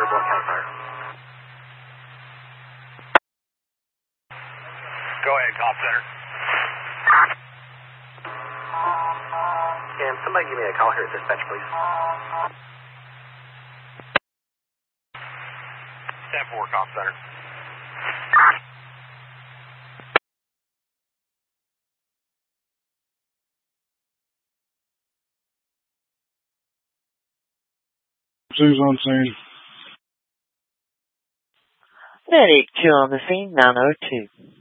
Blunt County Fire. Go ahead, Cop Center. Can somebody give me a call here at dispatch, please? 10-4, Cop Center. Who's on scene? Medic 2 on the scene, 902.